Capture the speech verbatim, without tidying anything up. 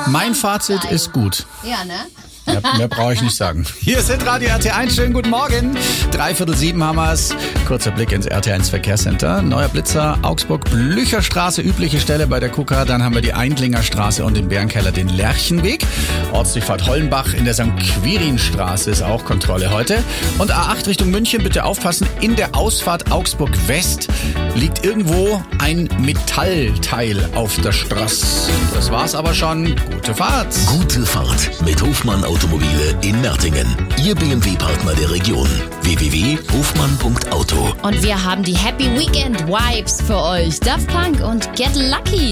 Mein Fazit Geil. ist gut. Ja, ne? Mehr, mehr brauche ich nicht sagen. Hier ist Radio R T eins. Schönen guten Morgen. Dreiviertel sieben haben wir's. Kurzer Blick ins R T eins Verkehrscenter. Neuer Blitzer, Augsburg, Blücherstraße, übliche Stelle bei der K U K A. Dann haben wir die Eindlinger Straße und im Bärenkeller den Lerchenweg. Ortsdurchfahrt Hollenbach in der Sankt Quirinstraße ist auch Kontrolle heute. Und A acht Richtung München, bitte aufpassen. In der Ausfahrt Augsburg West liegt irgendwo ein Metallteil auf der Straße. Das war's aber schon. Gute Fahrt. Gute Fahrt mit Hofmann Automobile in Mertingen. Ihr B M W-Partner der Region. w w w punkt hofmann punkt auto. Und wir haben die Happy Weekend Vibes für euch. Daft Punk und Get Lucky.